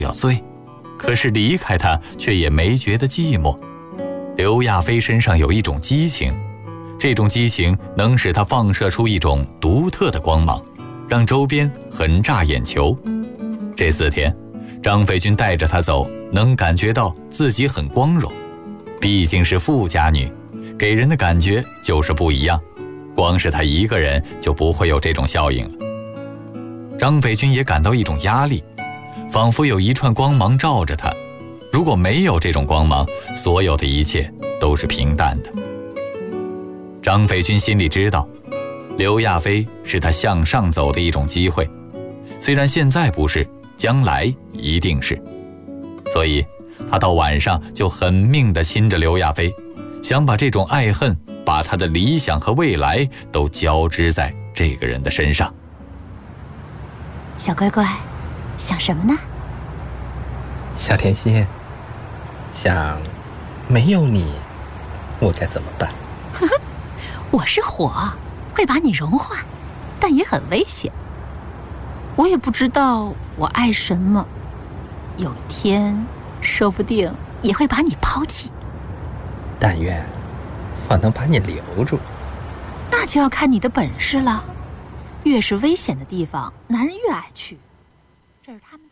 要醉，可是离开他却也没觉得寂寞。刘亚飞身上有一种激情，这种激情能使他放射出一种独特的光芒，让周边很炸眼球。这4天，张飞军带着他走，能感觉到自己很光荣。毕竟是富家女，给人的感觉就是不一样。光是他一个人就不会有这种效应了。张飞军也感到一种压力，仿佛有一串光芒照着他。如果没有这种光芒，所有的一切都是平淡的。张飞军心里知道，刘亚飞是他向上走的一种机会，虽然现在不是，将来一定是。所以他到晚上就狠命地亲着刘亚飞，想把这种爱恨，把他的理想和未来都交织在这个人的身上。 小乖乖，想什么呢？ 小甜心，想没有你我该怎么办？ 我是火，会把你融化，但也很危险。我也不知道我爱什么，有一天说不定也会把你抛弃。 但愿我能把你留住。 那就要看你的本事了。越是危险的地方，男人越爱去，这是他们的